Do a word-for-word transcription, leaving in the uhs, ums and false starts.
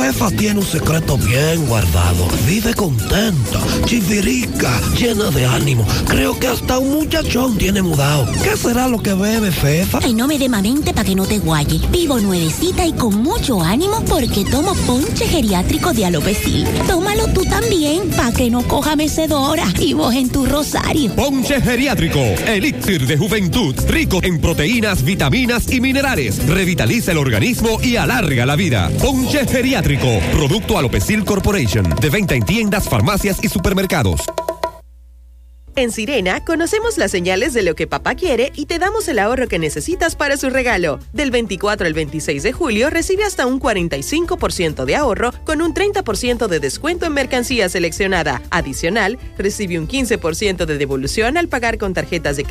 Fefa tiene un secreto bien guardado. Vive contenta, chivirica, llena de ánimo. Creo que hasta un muchachón tiene mudado. ¿Qué será lo que bebe, Fefa? Ay, no me dé mente para que no te guaye. Vivo nuevecita y con mucho ánimo porque tomo ponche geriátrico de Alopecil. Tómalo tú también para que no coja mecedora y vos en tu rosario. Ponche geriátrico, elixir de juventud, rico en proteínas, vitaminas y minerales. Revitaliza el organismo y alarga la vida. Ponche geriátrico, producto Alopecil Corporation, de venta en tiendas, farmacias y supermercados. En Sirena, conocemos las señales de lo que papá quiere y te damos el ahorro que necesitas para su regalo. Del veinticuatro al veintiséis de julio, recibe hasta un cuarenta y cinco por ciento de ahorro con un treinta por ciento de descuento en mercancía seleccionada. Adicional, recibe un quince por ciento de devolución al pagar con tarjetas de